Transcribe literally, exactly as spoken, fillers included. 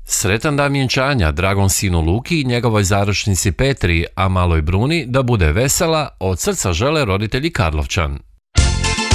Sretan dan vjenčanja dragom sinu Luki i njegovoj zaručnici Petri, a maloj Bruni da bude vesela, od srca žele roditelji Karlovčan.